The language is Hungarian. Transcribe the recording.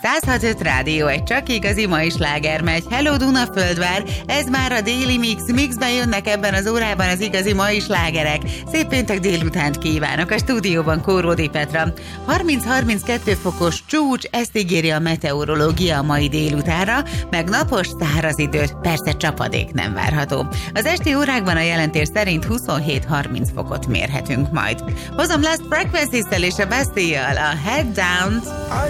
106.5 Rádió, egy csak igazi mai sláger megy. Hello Dunaföldvár, ez már a déli mixben jönnek ebben az órában az igazi mai slágerek. Szép péntek délutánt kívánok, a stúdióban Kóródi Petra. 30-32 fokos csúcs, ezt ígéri a meteorológia a mai délutánra, meg napos, száraz időt, persze csapadék nem várható. Az esti órákban a jelentés szerint 27-30 fokot mérhetünk majd. Hozom Last Frequencies-tel és a Bastille-jal a Head Down.